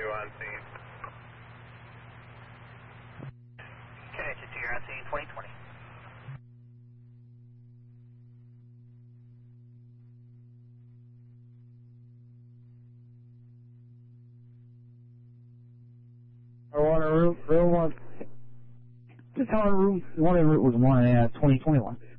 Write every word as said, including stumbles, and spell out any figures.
you on scene. Connected to your on scene twenty twenty. I want a room, room one. Just tell her room, one in route was one, uh, twenty twenty-one.